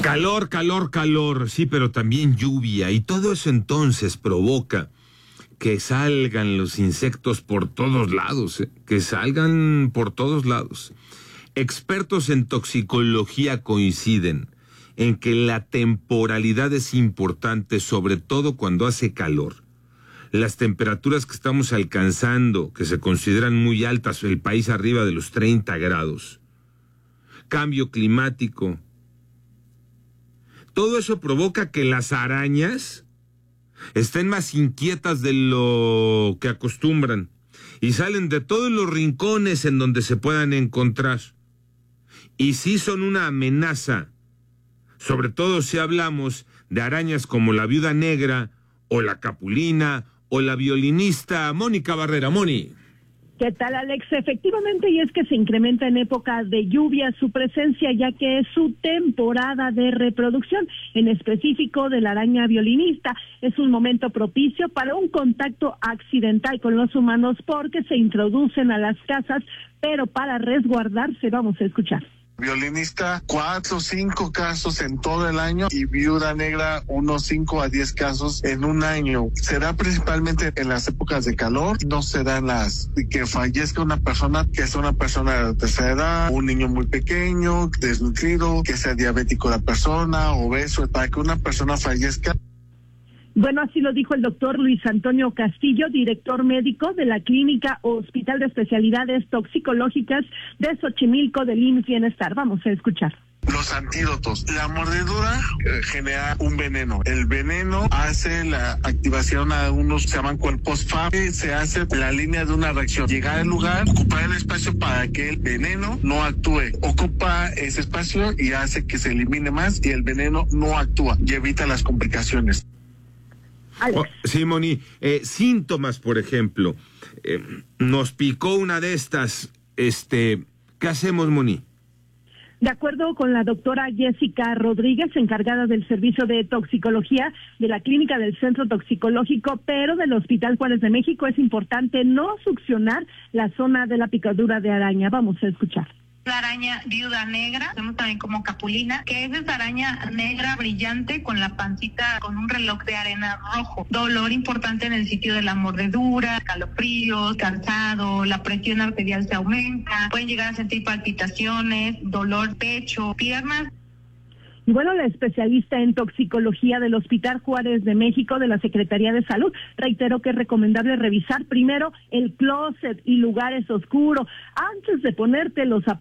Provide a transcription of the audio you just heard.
Calor, calor, calor, sí, pero también lluvia, y todo eso entonces provoca que salgan los insectos por todos lados, que salgan por todos lados. Expertos en toxicología coinciden en que la temporalidad es importante, sobre todo cuando hace calor. Las temperaturas que estamos alcanzando, que se consideran muy altas, el país arriba de los 30 grados. Cambio climático. Todo eso provoca que las arañas estén más inquietas de lo que acostumbran y salen de todos los rincones en donde se puedan encontrar. Y sí son una amenaza, sobre todo si hablamos de arañas como la viuda negra o la capulina o la violinista Mónica Barrera. Moni. ¿Qué tal, Alex? Efectivamente, y es que se incrementa en épocas de lluvia su presencia, ya que es su temporada de reproducción, en específico de la araña violinista. Es un momento propicio para un contacto accidental con los humanos porque se introducen a las casas, pero para resguardarse, vamos a escuchar. Violinista, 4 o 5 casos en todo el año, y viuda negra, unos 5 a 10 casos en un año. Será principalmente en las épocas de calor, no serán las que fallezca una persona, que sea una persona de tercera edad, un niño muy pequeño, desnutrido, que sea diabético la persona, obeso, para que una persona fallezca. Bueno, así lo dijo el doctor Luis Antonio Castillo, director médico de la Clínica Hospital de Especialidades Toxicológicas de Xochimilco del IMSS Bienestar. Vamos a escuchar. Los antídotos. La mordedura genera un veneno. El veneno hace la activación a unos, se llaman cuerpos FAB, se hace la línea de una reacción. Llegar al lugar, ocupar el espacio para que el veneno no actúe. Ocupa ese espacio y hace que se elimine más y el veneno no actúa y evita las complicaciones. Oh, sí, Moni, síntomas, por ejemplo, nos picó una de estas, ¿qué hacemos, Moni? De acuerdo con la doctora Jessica Rodríguez, encargada del servicio de toxicología de la clínica del Centro Toxicológico, pero del Hospital Juárez de México, es importante no succionar la zona de la picadura de araña. Vamos a escuchar. La araña viuda negra, tenemos también como capulina, que es esa araña negra brillante con la pancita con un reloj de arena rojo. Dolor importante en el sitio de la mordedura, calofríos, cansado, la presión arterial se aumenta, pueden llegar a sentir palpitaciones, dolor pecho, piernas. Y bueno, la especialista en toxicología del Hospital Juárez de México de la Secretaría de Salud reiteró que es recomendable revisar primero el closet y lugares oscuros antes de ponerte los zapatos